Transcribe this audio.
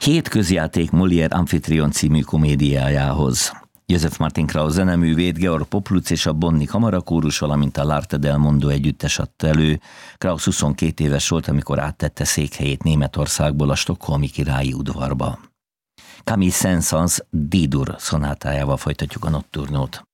2 közjáték Molière Amphitryon című komédiájához. József Martin Krauss zeneművét Georg Popluc és a Bonni Kamarakórus, valamint a L'Arte del Mondo együttes adta elő. Krauss 22 éves volt, amikor áttette székhelyét Németországból a stockholmi királyi udvarba. Camille Saint-Saëns D-dur szonátájával folytatjuk a Nocturnót.